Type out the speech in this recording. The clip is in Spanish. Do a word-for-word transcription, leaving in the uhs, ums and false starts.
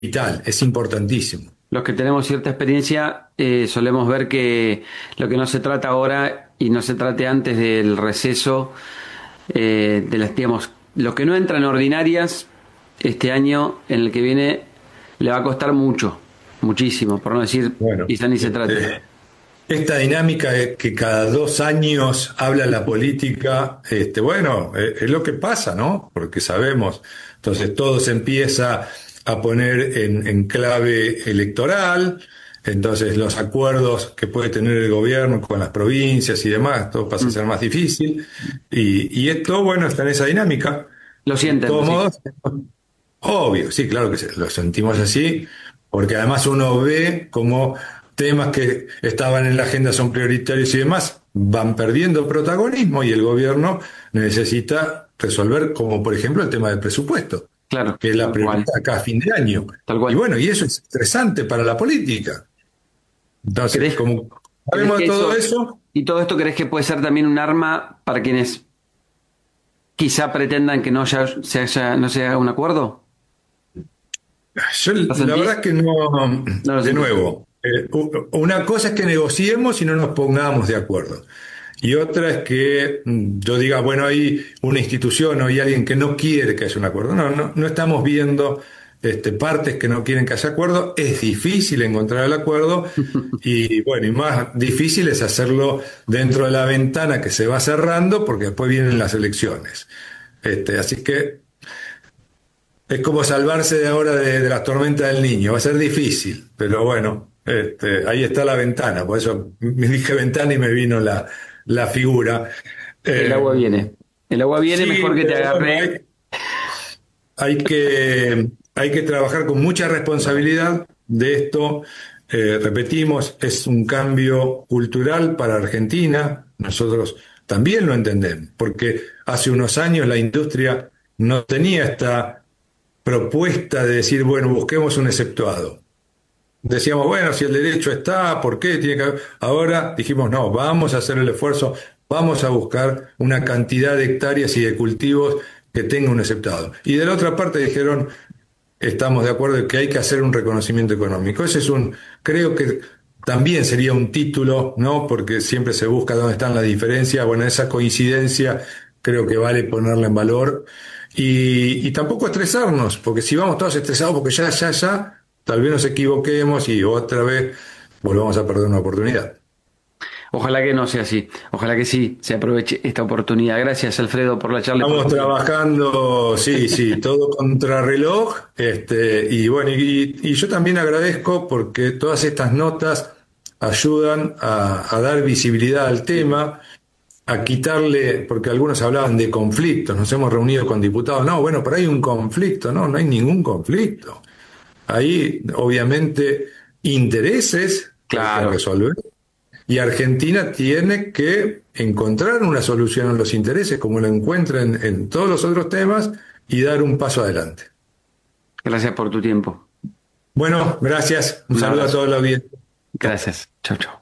vital, es importantísimo. Los que tenemos cierta experiencia eh, solemos ver que lo que no se trata ahora y no se trate antes del receso, eh, de las, digamos, lo que no entra en ordinarias este año, en el que viene, le va a costar mucho, muchísimo, por no decir Bueno, quizá ni se trate. este, esta dinámica de que cada dos años habla la política, este, bueno, eh, es lo que pasa, ¿no? Porque sabemos, entonces todo se empieza a poner en, en clave electoral, entonces los acuerdos que puede tener el gobierno con las provincias y demás, todo pasa a Mm. ser más difícil, y, y esto, bueno, está en esa dinámica. Lo De sienten, todos sí. modos, obvio, sí, claro que se- lo sentimos así, porque además uno ve como temas que estaban en la agenda son prioritarios y demás, van perdiendo protagonismo y el gobierno necesita resolver, como por ejemplo el tema del presupuesto, Claro, que es la tal prioridad cual, acá a fin de año. tal Y cual. bueno, y eso es estresante para la política. Entonces, ¿Crees, como crees sabemos de que todo eso, eso, y todo esto crees que puede ser también un arma para quienes quizá pretendan que no ya se haya, no se haga un acuerdo? yo ¿Lo la sentís? verdad es que no, No lo de sentís. nuevo, eh, u- una cosa es que negociemos y no nos pongamos de acuerdo. Y otra es que mm, yo diga, bueno, hay una institución o hay alguien que no quiere que haya un acuerdo. No, no, no estamos viendo este, partes que no quieren que haya acuerdo. Es difícil encontrar el acuerdo y bueno, y más difícil es hacerlo dentro de la ventana que se va cerrando porque después vienen las elecciones. Este, así que es como salvarse de ahora de, de las tormentas del Niño. Va a ser difícil, pero bueno, este, ahí está la ventana. Por eso me dije ventana y me vino la, la figura. El Eh, agua viene. El agua viene, sí, mejor que te pero bueno, agarre. hay, hay que, hay que trabajar con mucha responsabilidad de esto. Eh, repetimos, es un cambio cultural para Argentina. Nosotros también lo entendemos, porque hace unos años la industria no tenía esta propuesta de decir, bueno, busquemos un exceptuado. Decíamos, bueno, si el derecho está, ¿por qué tiene que haber? Ahora dijimos, no, vamos a hacer el esfuerzo, vamos a buscar una cantidad de hectáreas y de cultivos que tenga un exceptado. Y de la otra parte dijeron, estamos de acuerdo en que hay que hacer un reconocimiento económico. Ese es un, creo que también sería un título, ¿no? Porque siempre se busca dónde están las diferencias. Bueno, esa coincidencia creo que vale ponerla en valor. Y, y tampoco estresarnos, porque si vamos todos estresados porque ya, ya, ya, tal vez nos equivoquemos y otra vez volvamos a perder una oportunidad. Ojalá que no sea así. Ojalá que sí se aproveche esta oportunidad. Gracias, Alfredo, por la charla y por Estamos tu tiempo. trabajando, sí, sí, todo contrarreloj, este, y bueno, y, y yo también agradezco porque todas estas notas ayudan a, a dar visibilidad al tema, a quitarle, porque algunos hablaban de conflictos, nos hemos reunido con diputados, no, bueno, pero hay un conflicto, no, no hay ningún conflicto. Hay, obviamente, intereses que hay que Claro. resolver y Argentina tiene que encontrar una solución a los intereses como lo encuentra en, en todos los otros temas y dar un paso adelante. Gracias por tu tiempo. Bueno, gracias. Un Un saludo a abrazo. toda la audiencia. Gracias. Chau, chau.